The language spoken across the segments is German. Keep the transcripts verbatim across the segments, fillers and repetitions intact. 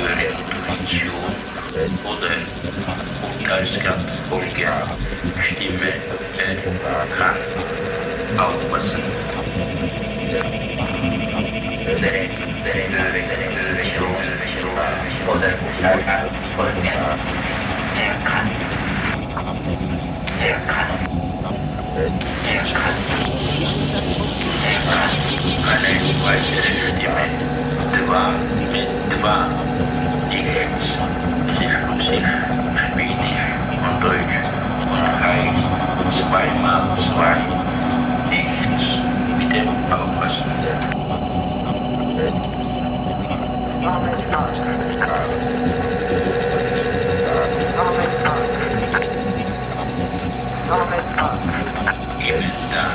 Intuition oder Geistkraft, Olga, Stimme, Kraft, Aufpassen. Oder er kann. Er kann. Er kann. Eine weitere Stimme, два, два, nichts, sich Russisch, Schwedisch und Deutsch und heißt zweimal zwei, nichts, bitte aufpassen. Jetzt da.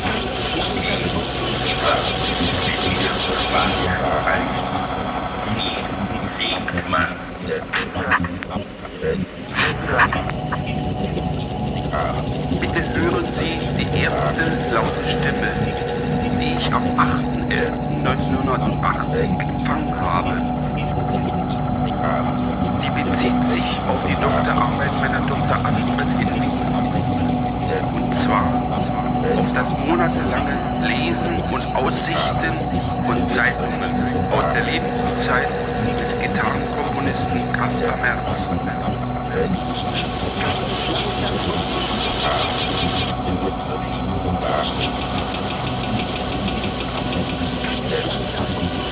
Bitte hören Sie die erste laute Stimme, die ich am achten elften neunzehnhundertachtzig empfangen habe. Sie bezieht sich auf die Doktorarbeit meiner Tochter Astrid in Wien. Und zwar auf das monatelange Lesen und Aussichten von Zeitungen aus der Lebenszeit des Gitarrenkomponisten Kaspar Merz.